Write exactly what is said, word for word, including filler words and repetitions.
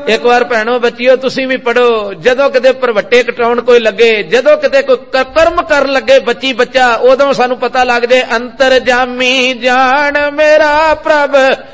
ਇੱਕ ਵਾਰ ਭੈਣੋ ਬੱਚਿਓ ਤੁਸੀਂ ਵੀ ਪੜੋ, ਜਦੋਂ ਕਿਤੇ ਭਰਵੱਟੇ ਕਟਾਉਣ ਕੋਈ ਲੱਗੇ, ਜਦੋਂ ਕਿਤੇ ਕੋਈ ਕਰਮ ਕਰਨ ਲੱਗੇ ਬੱਚੀ ਬੱਚਾ, ਉਦੋਂ ਸਾਨੂੰ ਪਤਾ ਲੱਗ ਜਾਏ ਅੰਤਰਜਾਮੀ ਜਾਣ ਮੇਰਾ ਪ੍ਰਭ